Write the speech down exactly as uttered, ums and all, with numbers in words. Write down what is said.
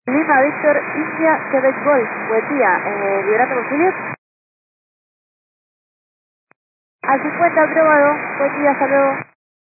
Lima, Víctor, India, Quebec Golf. Buen día. Eh, ¿Vibrante con Philip? Al cincuenta aprobado. Buen día, hasta luego.